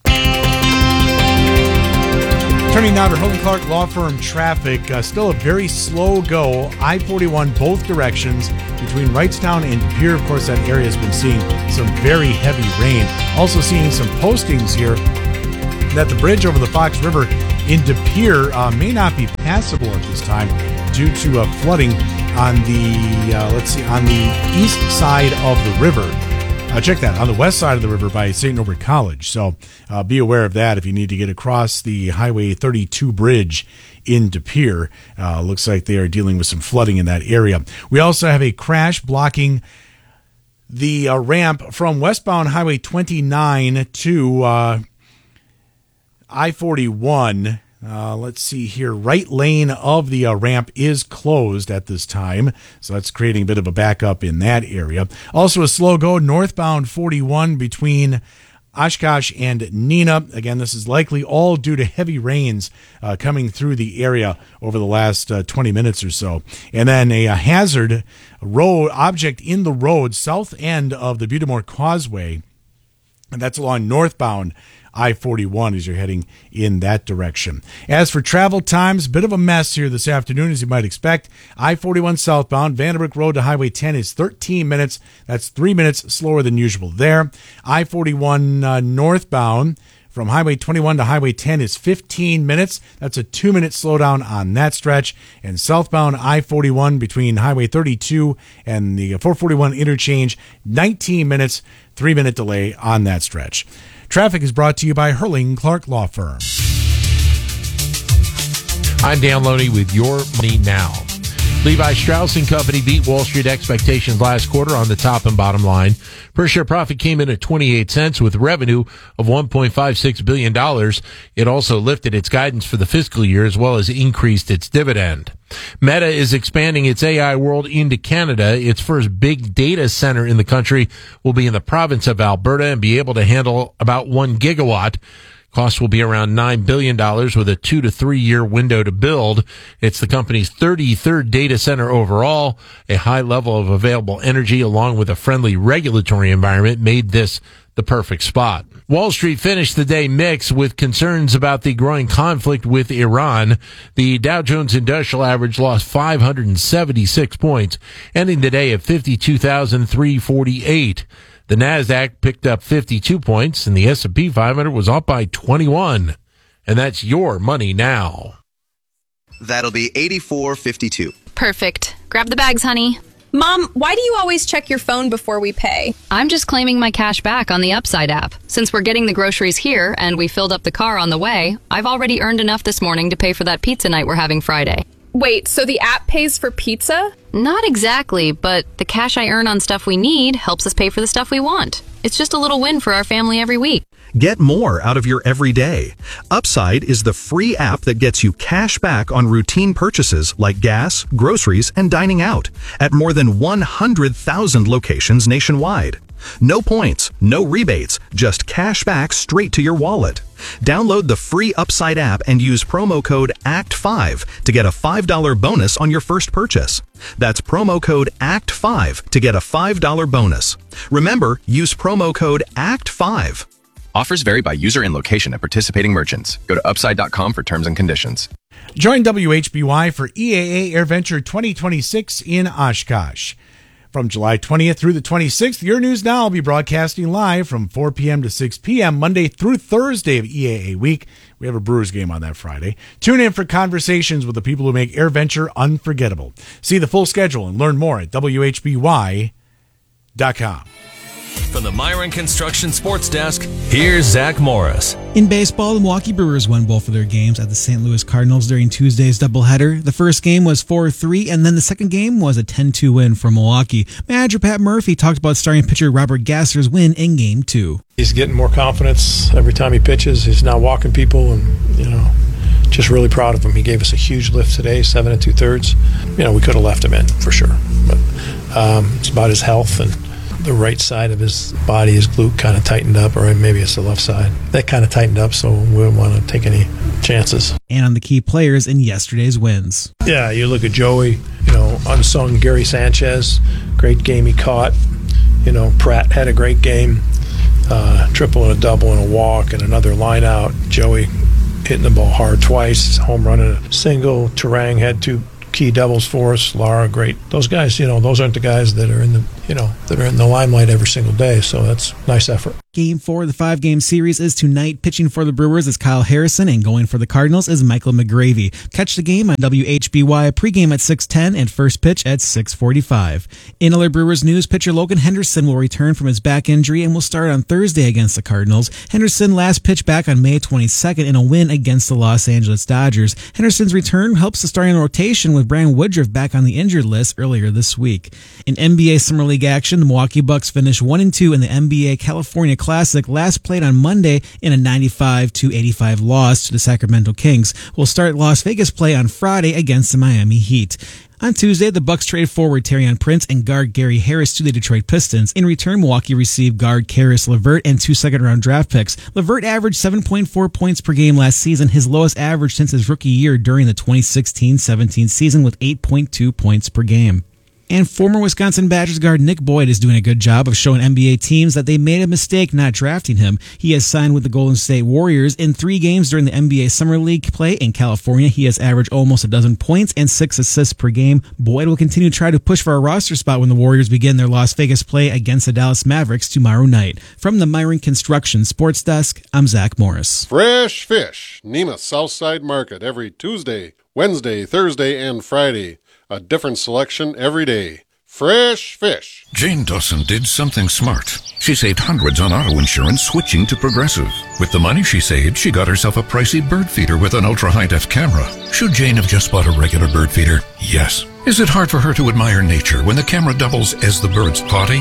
Turning now to Hurling Clark Law Firm traffic, still a very slow go. I-41 both directions between Wrightstown and De Pere. Of course, that area has been seeing some very heavy rain. Also seeing some postings here that the bridge over the Fox River in De Pere may not be passable at this time due to flooding on the east side of the river. Check that, on the west side of the river by St. Norbert College. So be aware of that if you need to get across the Highway 32 bridge in De Pere. Looks like they are dealing with some flooding in that area. We also have a crash blocking the ramp from westbound Highway 29 to I-41. Let's see here. Right lane of the ramp is closed at this time, so that's creating a bit of a backup in that area. Also a slow go northbound 41 between Oshkosh and Neenah. Again, this is likely all due to heavy rains coming through the area over the last 20 minutes or so. And then a hazard road object in the road south end of the Butamore Causeway, and that's along northbound I-41 as you're heading in that direction. As for travel times, bit of a mess here this afternoon, as you might expect. I-41 southbound, Vanderbrook Road to Highway 10 is 13 minutes. That's 3 minutes slower than usual there. I-41 northbound from Highway 21 to Highway 10 is 15 minutes. That's a 2-minute slowdown on that stretch. And southbound I-41 between Highway 32 and the 441 interchange, 19 minutes, 3-minute delay on that stretch. Traffic is brought to you by Hurling Clark Law Firm. I'm Dan Loney with Your Money Now. Levi Strauss & Company beat Wall Street expectations last quarter on the top and bottom line. Per share profit came in at 28 cents with revenue of $1.56 billion. It also lifted its guidance for the fiscal year as well as increased its dividend. Meta is expanding its AI world into Canada. Its first big data center in the country will be in the province of Alberta and be able to handle about 1 gigawatt. Cost will be around $9 billion with a 2 to 3 year window to build. It's the company's 33rd data center overall. A high level of available energy along with a friendly regulatory environment made this the perfect spot. Wall Street finished the day mixed with concerns about the growing conflict with Iran. The Dow Jones Industrial Average lost 576 points, ending the day at 52,348. The Nasdaq picked up 52 points, and the S&P 500 was up by 21. And that's Your Money Now. That'll be 84.52. Perfect. Grab the bags, honey. Mom, why do you always check your phone before we pay? I'm just claiming my cash back on the Upside app. Since we're getting the groceries here and we filled up the car on the way, I've already earned enough this morning to pay for that pizza night we're having Friday. Wait, so the app pays for pizza? Not exactly, but the cash I earn on stuff we need helps us pay for the stuff we want. It's just a little win for our family every week. Get more out of your everyday. Upside is the free app that gets you cash back on routine purchases like gas, groceries, and dining out at more than 100,000 locations nationwide. No points, no rebates, just cash back straight to your wallet. Download the free Upside app and use promo code ACT5 to get a $5 bonus on your first purchase. That's promo code ACT5 to get a $5 bonus. Remember, use promo code ACT5. Offers vary by user and location at participating merchants. Go to upside.com for terms and conditions. Join WHBY for EAA AirVenture 2026 in Oshkosh. From July 20th through the 26th, Your News Now will be broadcasting live from 4 p.m. to 6 p.m. Monday through Thursday of EAA week. We have a Brewers game on that Friday. Tune in for conversations with the people who make AirVenture unforgettable. See the full schedule and learn more at WHBY.com. From the Myron Construction Sports Desk, here's Zach Morris. In baseball, the Milwaukee Brewers won both of their games at the St. Louis Cardinals during Tuesday's doubleheader. The first game was 4-3, and then the second game was a 10-2 win for Milwaukee. Manager Pat Murphy talked about starting pitcher Robert Gasser's win in Game 2. He's getting more confidence every time he pitches. He's now walking people, and, just really proud of him. He gave us a huge lift today, 7 2/3. We could have left him in for sure, but it's about his health and the right side of his body, his glute kind of tightened up, or maybe it's the left side. That kind of tightened up, so we don't want to take any chances. And on the key players in yesterday's wins. Yeah, you look at Joey, unsung Gary Sanchez, great game he caught. Pratt had a great game, triple and a double and a walk and another line out. Joey hitting the ball hard twice, home run and a single. Turang had 2 key doubles for us. Lara, great. Those guys, those aren't the guys that are in the limelight every single day. So that's nice effort. Game 4 of the 5-game series is tonight. Pitching for the Brewers is Kyle Harrison, and going for the Cardinals is Michael McGravy. Catch the game on WHBY, pregame at 6:10 and first pitch at 6:45. In other Brewers news, pitcher Logan Henderson will return from his back injury and will start on Thursday against the Cardinals. Henderson last pitched back on May 22nd in a win against the Los Angeles Dodgers. Henderson's return helps the starting rotation with Brian Woodruff back on the injured list earlier this week. In NBA Summer League action, the Milwaukee Bucks finished 1-2 in the NBA California Classic, last played on Monday in a 95-85 loss to the Sacramento Kings. Will start Las Vegas play on Friday against the Miami Heat. On Tuesday, the Bucks traded forward Taurean Prince and guard Gary Harris to the Detroit Pistons. In return, Milwaukee received guard Caris LeVert and 2 second-round draft picks. LeVert averaged 7.4 points per game last season, his lowest average since his rookie year during the 2016-17 season with 8.2 points per game. And former Wisconsin Badgers guard Nick Boyd is doing a good job of showing NBA teams that they made a mistake not drafting him. He has signed with the Golden State Warriors. In 3 games during the NBA Summer League play in California, he has averaged almost a dozen points and 6 assists per game. Boyd will continue to try to push for a roster spot when the Warriors begin their Las Vegas play against the Dallas Mavericks tomorrow night. From the Myron Construction Sports Desk, I'm Zach Morris. Fresh fish, Nema's Southside Market, every Tuesday, Wednesday, Thursday, and Friday. A different selection every day. Fresh fish. Jane Dawson did something smart. She saved hundreds on auto insurance switching to Progressive. With the money she saved, she got herself a pricey bird feeder with an ultra-high-def camera. Should Jane have just bought a regular bird feeder? Yes. Is it hard for her to admire nature when the camera doubles as the bird's potty?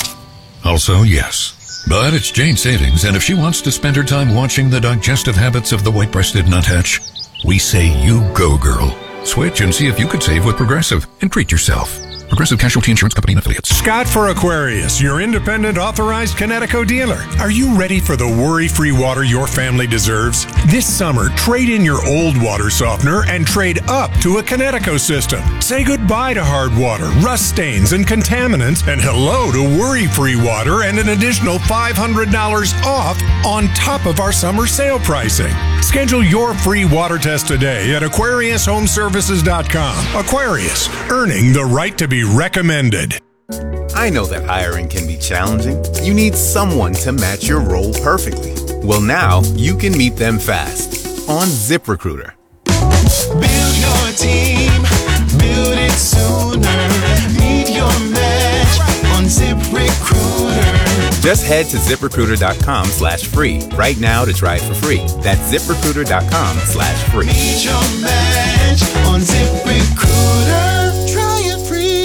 Also, yes. But it's Jane's savings, and if she wants to spend her time watching the digestive habits of the white-breasted nuthatch, we say you go, girl. Switch and see if you could save with Progressive and treat yourself. Progressive Casualty Insurance Company and Affiliates. Scott for Aquarius, your independent authorized Connecticut dealer. Are you ready for the worry-free water your family deserves? This summer, trade in your old water softener and trade up to a Connecticut system. Say goodbye to hard water, rust stains, and contaminants, and hello to worry-free water and an additional $500 off on top of our summer sale pricing. Schedule your free water test today at AquariusHomeservices.com. Aquarius, earning the right to be recommended. I know that hiring can be challenging. You need someone to match your role perfectly. Well, now you can meet them fast on ZipRecruiter. Build your team, build it sooner. Meet your match on ZipRecruiter. Just head to ZipRecruiter.com/free right now to try it for free. That's ZipRecruiter.com/free. Meet your match on ZipRecruiter. Try it free.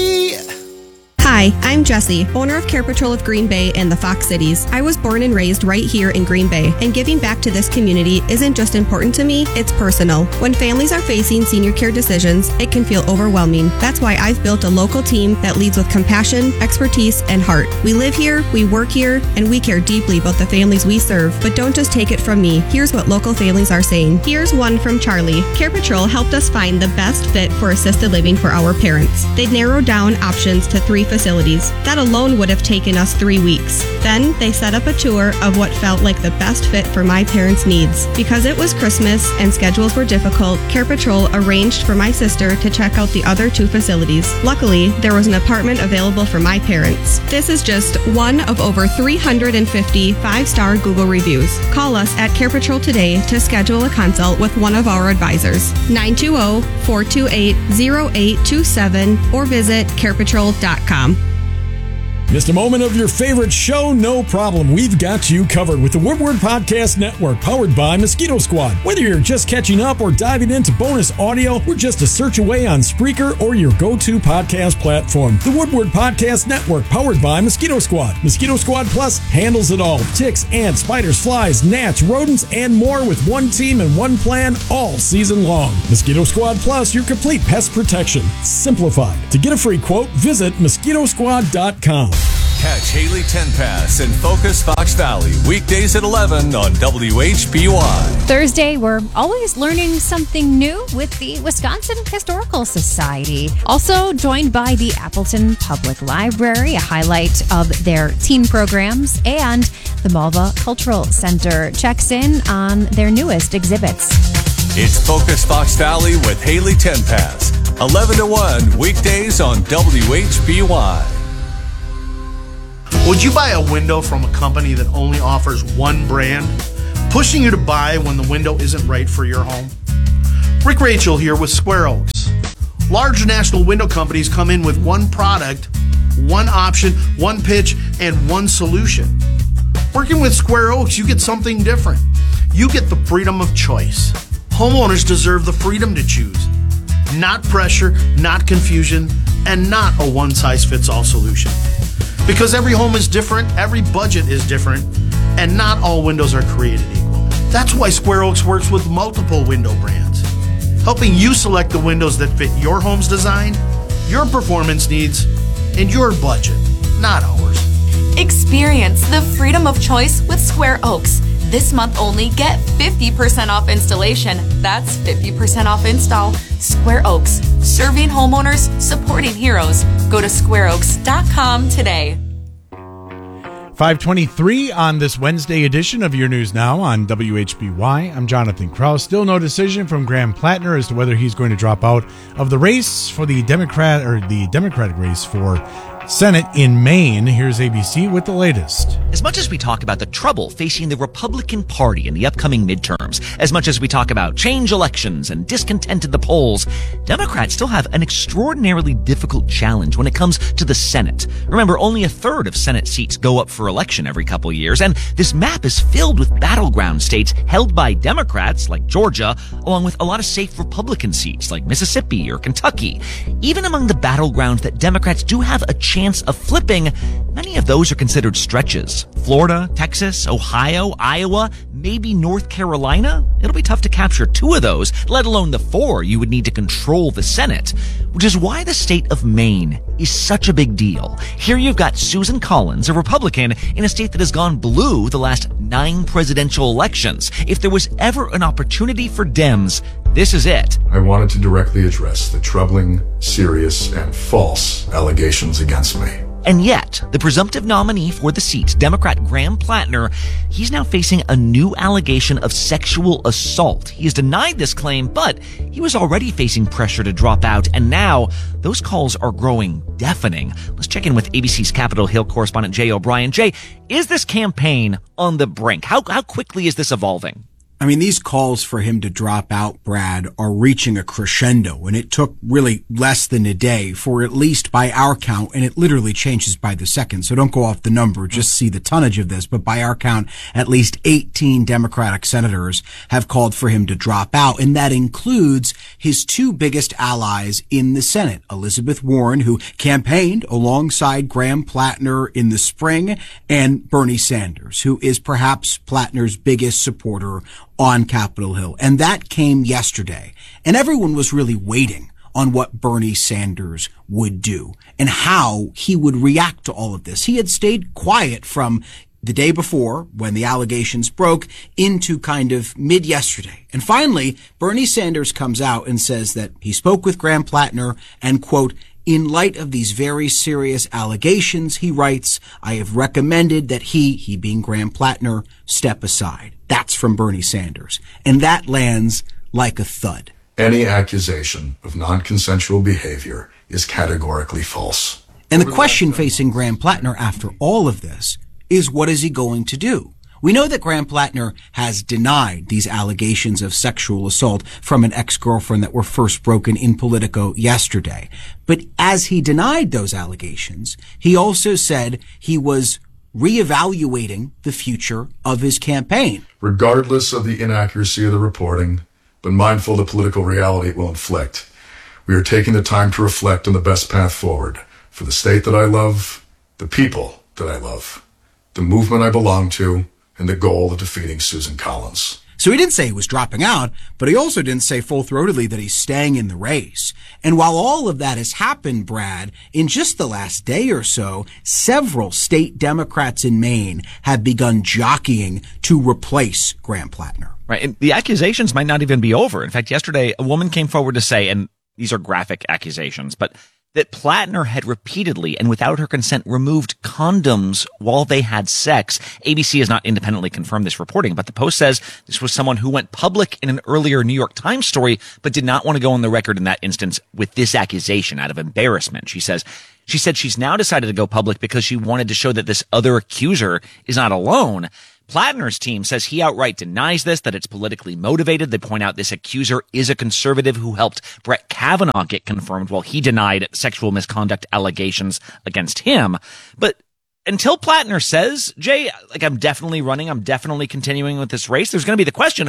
Hi, I'm Jessie, owner of Care Patrol of Green Bay and the Fox Cities. I was born and raised right here in Green Bay, and giving back to this community isn't just important to me, it's personal. When families are facing senior care decisions, it can feel overwhelming. That's why I've built a local team that leads with compassion, expertise, and heart. We live here, we work here, and we care deeply about the families we serve. But don't just take it from me. Here's what local families are saying. Here's one from Charlie. Care Patrol helped us find the best fit for assisted living for our parents. They narrowed down options to 3 facilities. That alone would have taken us 3 weeks. Then they set up a tour of what felt like the best fit for my parents' needs. Because it was Christmas and schedules were difficult, Care Patrol arranged for my sister to check out the other 2 facilities. Luckily, there was an apartment available for my parents. This is just one of over 350 5-star Google reviews. Call us at Care Patrol today to schedule a consult with one of our advisors. 920-428-0827 or visit carepatrol.com. Missed a moment of your favorite show? No problem. We've got you covered with the Woodward Podcast Network, powered by Mosquito Squad. Whether you're just catching up or diving into bonus audio, we're just a search away on Spreaker or your go-to podcast platform. The Woodward Podcast Network, powered by Mosquito Squad. Mosquito Squad Plus handles it all. Ticks, ants, spiders, flies, gnats, rodents, and more with one team and one plan all season long. Mosquito Squad Plus, your complete pest protection. Simplified. To get a free quote, visit mosquitosquad.com. Catch Haley Tenpass and Focus Fox Valley weekdays at 11 on WHBY. Thursday, we're always learning something new with the Wisconsin Historical Society. Also joined by the Appleton Public Library, a highlight of their teen programs, and the Malva Cultural Center checks in on their newest exhibits. It's Focus Fox Valley with Haley Tenpass, 11 to 1 weekdays on WHBY. Would you buy a window from a company that only offers one brand, pushing you to buy when the window isn't right for your home? Rick Rachel here with Square Oaks. Large national window companies come in with one product, one option, one pitch, and one solution. Working with Square Oaks, you get something different. You get the freedom of choice. Homeowners deserve the freedom to choose. Not pressure, not confusion, and not a one-size-fits-all solution. Because every home is different, every budget is different, and not all windows are created equal. That's why Square Oaks works with multiple window brands, helping you select the windows that fit your home's design, your performance needs, and your budget, not ours. Experience the freedom of choice with Square Oaks. This month only, get 50% off installation. That's 50% off install. Square Oaks, serving homeowners, supporting heroes. Go to squareoaks.com today. 5:23 on this Wednesday edition of Your News Now on WHBY. I'm Jonathan Krause. Still no decision from Graham Plattner as to whether he's going to drop out of the race for the Democratic race for Senate in Maine. Here's ABC with the latest. As much as we talk about the trouble facing the Republican Party in the upcoming midterms, as much as we talk about change elections and discontent at the polls, Democrats still have an extraordinarily difficult challenge when it comes to the Senate. Remember, only a third of Senate seats go up for election every couple years, and this map is filled with battleground states held by Democrats like Georgia, along with a lot of safe Republican seats like Mississippi or Kentucky. Even among the battlegrounds that Democrats do have a chance of flipping, many of those are considered stretches. Florida, Texas, Ohio, Iowa, maybe North Carolina. It'll be tough to capture two of those, let alone the four you would need to control the Senate, which is why the state of Maine is such a big deal. Here you've got Susan Collins, a Republican, in a state that has gone blue the last 9 presidential elections. If there was ever an opportunity for Dems, this is it. I wanted to directly address the troubling, serious, and false allegations against me. And yet, the presumptive nominee for the seat, Democrat Graham Plattner, he's now facing a new allegation of sexual assault. He has denied this claim, but he was already facing pressure to drop out, and now those calls are growing deafening. Let's check in with ABC's Capitol Hill correspondent Jay O'Brien. Jay, is this campaign on the brink? How quickly is this evolving? I mean, these calls for him to drop out, Brad, are reaching a crescendo, and it took really less than a day for, at least by our count, and it literally changes by the second, so don't go off the number, just see the tonnage of this, but by our count, at least 18 Democratic senators have called for him to drop out, and that includes his two biggest allies in the Senate, Elizabeth Warren, who campaigned alongside Graham Plattner in the spring, and Bernie Sanders, who is perhaps Plattner's biggest supporter on Capitol Hill. And that came yesterday. And everyone was really waiting on what Bernie Sanders would do and how he would react to all of this. He had stayed quiet from the day before when the allegations broke into kind of mid-yesterday. And finally, Bernie Sanders comes out and says that he spoke with Graham Plattner and, quote, in light of these very serious allegations, he writes, I have recommended that he being Graham Plattner, step aside. That's from Bernie Sanders. And that lands like a thud. Any accusation of non-consensual behavior is categorically false. And the question facing Graham Plattner after all of this is, what is he going to do? We know that Graham Plattner has denied these allegations of sexual assault from an ex-girlfriend that were first broken in Politico yesterday. But as he denied those allegations, he also said he was reevaluating the future of his campaign. Regardless of the inaccuracy of the reporting, but mindful of the political reality it will inflict, we are taking the time to reflect on the best path forward for the state that I love, the people that I love, the movement I belong to, and the goal of defeating Susan Collins. So he didn't say he was dropping out, but he also didn't say full-throatedly that he's staying in the race. And while all of that has happened, Brad, in just the last day or so, several state Democrats in Maine have begun jockeying to replace Graham Plattner. Right. And the accusations might not even be over. In fact, yesterday, a woman came forward to say, and these are graphic accusations, but that Plattner had repeatedly and without her consent removed condoms while they had sex. ABC has not independently confirmed this reporting, but the Post says this was someone who went public in an earlier New York Times story, but did not want to go on the record in that instance with this accusation out of embarrassment. She said she's now decided to go public because she wanted to show that this other accuser is not alone. Plattner's team says he outright denies this, that it's politically motivated. They point out this accuser is a conservative who helped Brett Kavanaugh get confirmed while he denied sexual misconduct allegations against him. But until Plattner says, Jay, like, I'm definitely running, I'm definitely continuing with this race, there's going to be the question,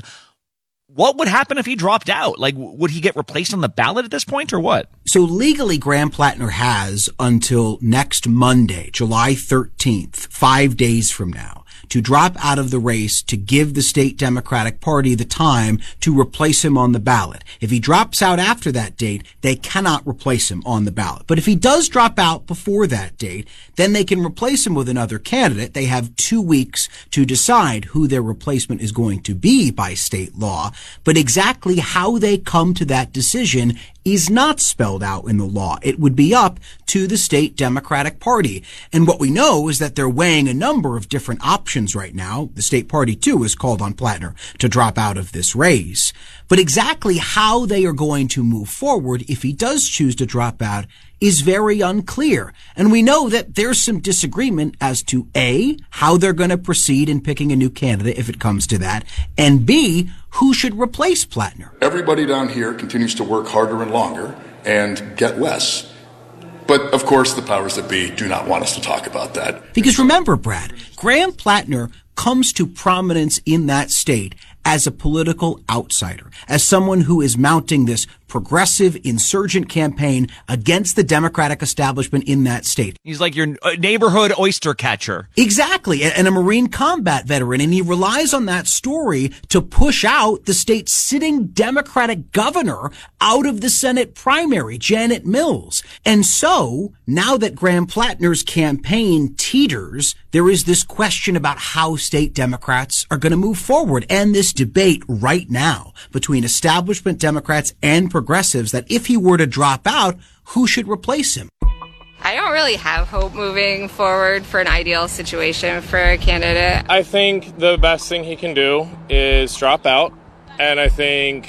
what would happen if he dropped out? Like, would he get replaced on the ballot at this point or what? So legally, Graham Plattner has until next Monday, July 13th, 5 days from now, to drop out of the race to give the state Democratic Party the time to replace him on the ballot. If he drops out after that date, they cannot replace him on the ballot. But if he does drop out before that date, then they can replace him with another candidate. They have 2 weeks to decide who their replacement is going to be by state law. But exactly how they come to that decision is not spelled out in the law. It would be up to the state Democratic Party. And what we know is that they're weighing a number of different options right now. The state party, too, has called on Plattner to drop out of this race. But exactly how they are going to move forward if he does choose to drop out is very unclear. And we know that there's some disagreement as to A, how they're going to proceed in picking a new candidate if it comes to that, and B, who should replace Plattner. Everybody down here continues to work harder and longer and get less. But, of course, the powers that be do not want us to talk about that. Because remember, Brad, Graham Plattner comes to prominence in that state as a political outsider, as someone who is mounting this progressive insurgent campaign against the Democratic establishment in that state. He's like your neighborhood oyster catcher. Exactly, and a Marine combat veteran, and he relies on that story to push out the state's sitting Democratic governor out of the Senate primary, Janet Mills. And so, now that Graham Plattner's campaign teeters, there is this question about how state Democrats are going to move forward, and this debate right now between establishment Democrats and progressives that if he were to drop out, who should replace him? I don't really have hope moving forward for an ideal situation for a candidate. I think the best thing he can do is drop out, and I think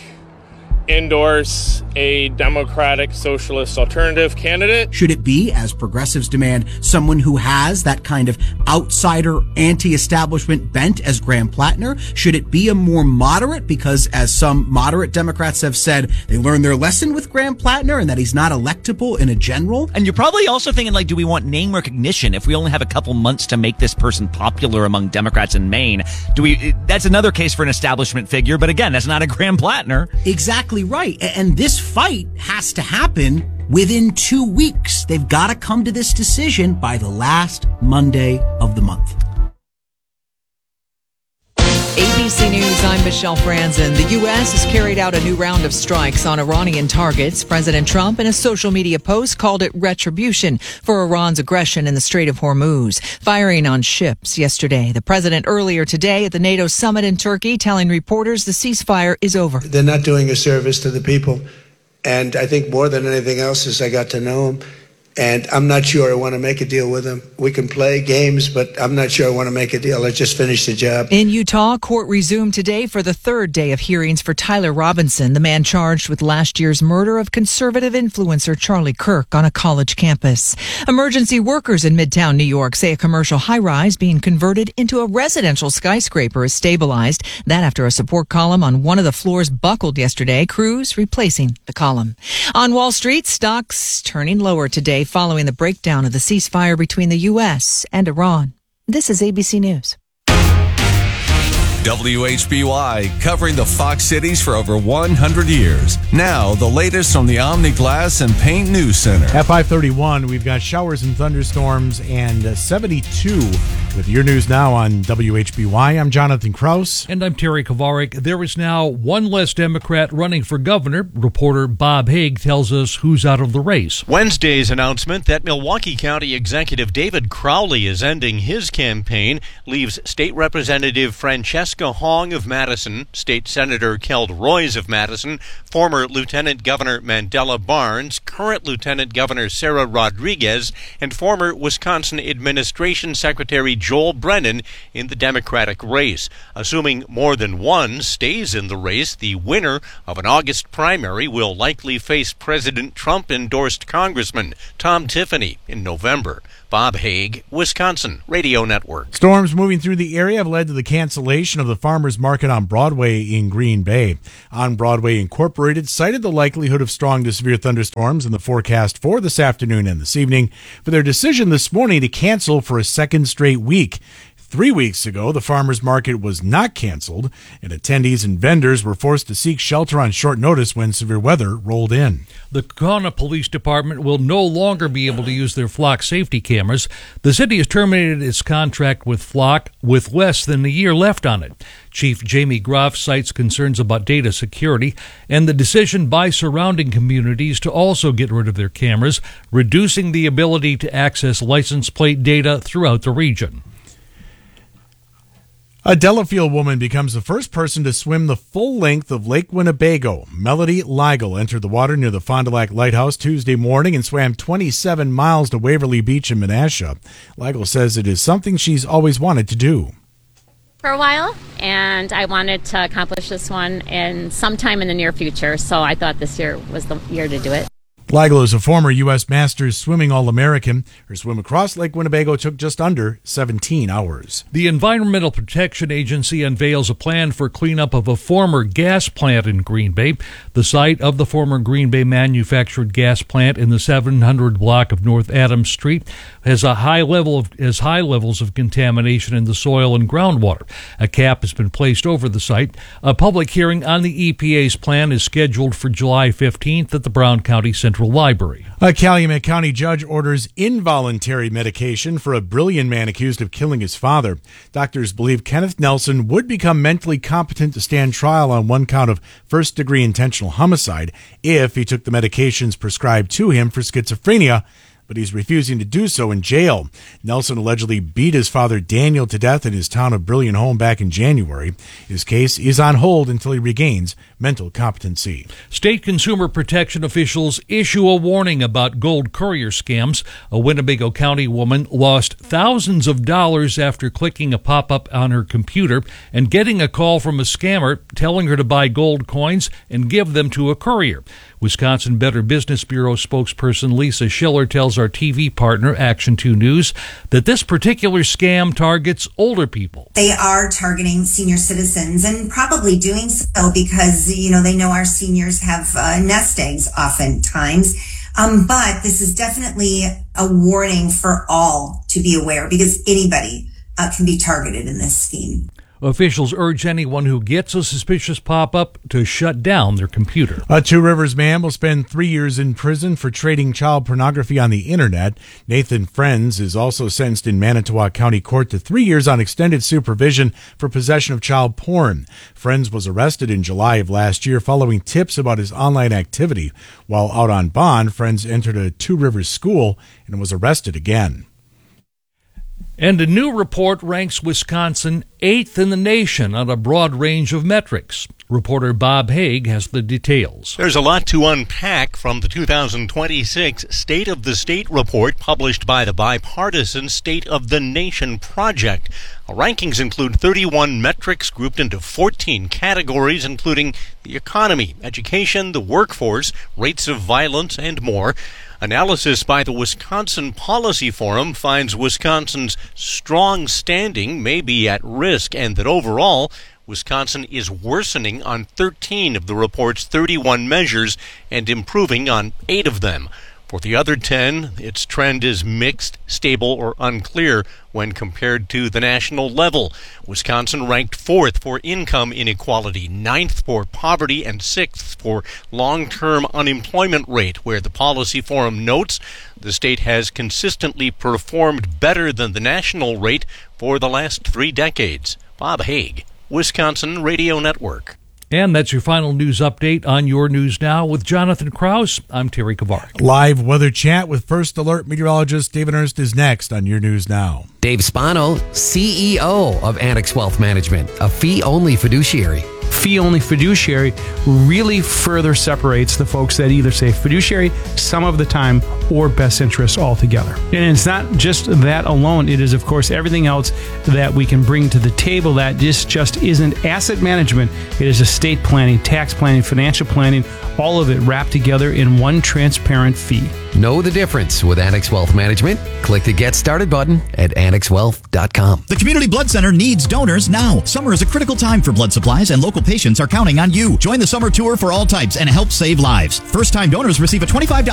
endorse a Democratic Socialist alternative candidate. Should it be, as progressives demand, someone who has that kind of outsider, anti-establishment bent as Graham Plattner? Should it be a more moderate, because as some moderate Democrats have said, they learned their lesson with Graham Plattner and that he's not electable in a general? And you're probably also thinking, like, do we want name recognition if we only have a couple months to make this person popular among Democrats in Maine? That's another case for an establishment figure, but again, that's not a Graham Plattner. Exactly right. And this fight has to happen within 2 weeks. They've got to come to this decision by the last Monday of the month. ABC News, I'm Michelle Franzen. The U.S. has carried out a new round of strikes on Iranian targets. President Trump, in a social media post, called it retribution for Iran's aggression in the Strait of Hormuz, firing on ships yesterday. The president earlier today at the NATO summit in Turkey telling reporters the ceasefire is over. They're not doing a service to the people. And I think more than anything else, as I got to know them, And I'm not sure I want to make a deal with him. We can play games, but I'm not sure I want to make a deal. I just finished the job. In Utah, court resumed today for the third day of hearings for Tyler Robinson, the man charged with last year's murder of conservative influencer Charlie Kirk on a college campus. Emergency workers in Midtown New York say a commercial high-rise being converted into a residential skyscraper is stabilized. That after a support column on one of the floors buckled yesterday, crews replacing the column. On Wall Street, stocks turning lower today following the breakdown of the ceasefire between the U.S. and Iran. This is ABC News. WHBY, covering the Fox cities for over 100 years. Now, the latest from the Omni Glass and Paint News Center. At 5:31, we've got showers and thunderstorms and 72 with your news now on WHBY. I'm Jonathan Kraus. And I'm Terry Kovarik. There is now one less Democrat running for governor. Reporter Bob Haig tells us who's out of the race. Wednesday's announcement that Milwaukee County Executive David Crowley is ending his campaign leaves State Representative Francesca Hong of Madison, State Senator Keld Royce of Madison, former Lieutenant Governor Mandela Barnes, current Lieutenant Governor Sarah Rodriguez, and former Wisconsin Administration Secretary Joel Brennan in the Democratic race. Assuming more than one stays in the race, the winner of an August primary will likely face President Trump-endorsed Congressman Tom Tiffany in November. Bob Haig, Wisconsin Radio Network. Storms moving through the area have led to the cancellation of the farmers market on Broadway in Green Bay. On Broadway Incorporated cited the likelihood of strong to severe thunderstorms in the forecast for this afternoon and this evening for their decision this morning to cancel for a second straight week. 3 weeks ago, the farmers market was not canceled, and attendees and vendors were forced to seek shelter on short notice when severe weather rolled in. The Kaukauna Police Department will no longer be able to use their flock safety cameras. The city has terminated its contract with Flock with less than a year left on it. Chief Jamie Groff cites concerns about data security and the decision by surrounding communities to also get rid of their cameras, reducing the ability to access license plate data throughout the region. A Delafield woman becomes the first person to swim the full length of Lake Winnebago. Melody Leigel entered the water near the Fond du Lac Lighthouse Tuesday morning and swam 27 miles to Waverly Beach in Menasha. Leigel says it is something she's always wanted to do. For a while, and I wanted to accomplish this one in sometime in the near future, so I thought this year was the year to do it. Leigel is a former U.S. Masters swimming All-American. Her swim across Lake Winnebago took just under 17 hours. The Environmental Protection Agency unveils a plan for cleanup of a former gas plant in Green Bay. The site of the former Green Bay manufactured gas plant in the 700 block of North Adams Street has high levels of contamination in the soil and groundwater. A cap has been placed over the site. A public hearing on the EPA's plan is scheduled for July 15th at the Brown County Central Library. A Calumet County judge orders involuntary medication for a Brillion man accused of killing his father. Doctors believe Kenneth Nelson would become mentally competent to stand trial on one count of first-degree intentional homicide if he took the medications prescribed to him for schizophrenia, but he's refusing to do so in jail. Nelson allegedly beat his father Daniel to death in his town of Brillion home back in January. His case is on hold until he regains mental competency. State consumer protection officials issue a warning about gold courier scams. A Winnebago County woman lost thousands of dollars after clicking a pop-up on her computer and getting a call from a scammer telling her to buy gold coins and give them to a courier. Wisconsin Better Business Bureau spokesperson Lisa Schiller tells our TV partner, Action 2 News, that this particular scam targets older people. They are targeting senior citizens and probably doing so because, they know our seniors have nest eggs oftentimes. But this is definitely a warning for all to be aware because anybody can be targeted in this scheme. Officials urge anyone who gets a suspicious pop-up to shut down their computer. A Two Rivers man will spend 3 years in prison for trading child pornography on the internet. Nathan Friends is also sentenced in Manitowoc County Court to 3 years on extended supervision for possession of child porn. Friends was arrested in July of last year following tips about his online activity. While out on bond, Friends entered a Two Rivers school and was arrested again. And a new report ranks Wisconsin 8th in the nation on a broad range of metrics. Reporter Bob Haig has the details. There's a lot to unpack from the 2026 State of the State report published by the bipartisan State of the Nation Project. Rankings include 31 metrics grouped into 14 categories, including the economy, education, the workforce, rates of violence, and more. Analysis by the Wisconsin Policy Forum finds Wisconsin's strong standing may be at risk and that overall, Wisconsin is worsening on 13 of the report's 31 measures and improving on 8 of them. For the other 10, its trend is mixed, stable, or unclear when compared to the national level. Wisconsin ranked 4th for income inequality, 9th for poverty, and 6th for long-term unemployment rate, where the Policy Forum notes the state has consistently performed better than the national rate for the last 3 decades. Bob Haig, Wisconsin Radio Network. And that's your final news update on Your News Now with Jonathan Krause. I'm Terry Kavarik. Live weather chat with First Alert meteorologist David Ernst is next on Your News Now. Dave Spano, CEO of Annex Wealth Management, a fee-only fiduciary. Fee-only fiduciary really further separates the folks that either say fiduciary some of the time or best interest altogether. And it's not just that alone. It is, of course, everything else that we can bring to the table that just isn't asset management. It is estate planning, tax planning, financial planning, all of it wrapped together in one transparent fee. Know the difference with Annex Wealth Management? Click the Get Started button at annexwealth.com. The Community Blood Center needs donors now. Summer is a critical time for blood supplies, and local patients are counting on you. Join the summer tour for all types and help save lives. First-time donors receive a $25